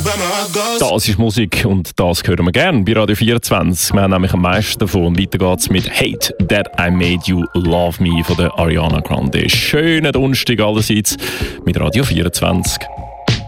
Das ist Musik und das hören wir gerne bei Radio 24. Wir haben nämlich am meisten davon. Und weiter geht's mit Hate That I Made You Love Me von der Ariana Grande. Schönen Donnerstag allerseits mit Radio 24.